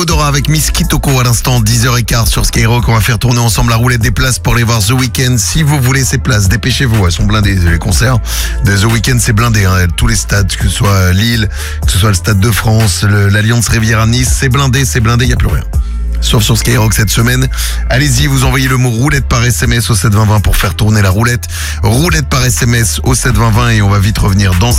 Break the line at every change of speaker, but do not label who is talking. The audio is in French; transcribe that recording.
Modora avec Miss Kitoko à l'instant, 10h15 sur Skyrock. On va faire tourner ensemble la roulette des places pour aller voir The Weeknd. Si vous voulez ces places, dépêchez-vous, elles sont blindées. Les concerts de The Weeknd, c'est blindé, hein. Tous les stades, que ce soit Lille, que ce soit le Stade de France, l'Alliance Riviera Nice, c'est blindé, il n'y a plus rien. Sauf sur Skyrock cette semaine. Allez-y, vous envoyez le mot roulette par SMS au 72020 pour faire tourner la roulette. Roulette par SMS au 72020 et on va vite revenir dans un